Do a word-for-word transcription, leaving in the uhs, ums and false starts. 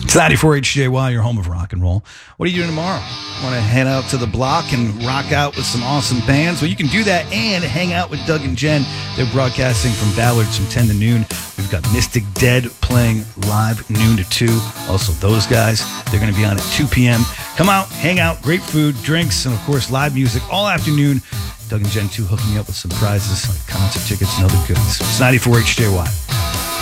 It's ninety-four H J Y, your home of rock and roll. What are you doing tomorrow? Want to head out to the block and rock out with some awesome bands? Well, you can do that and hang out with Doug and Jen. They're broadcasting from Ballards from ten to noon. We've got Mystic Dead playing live noon to two. Also, those guys, they're going to be on at two p.m. Come out, hang out, great food, drinks, and of course, live music all afternoon. Doug and Jen, too, hooking you up with some prizes like concert tickets and other goods. It's ninety-four H J Y.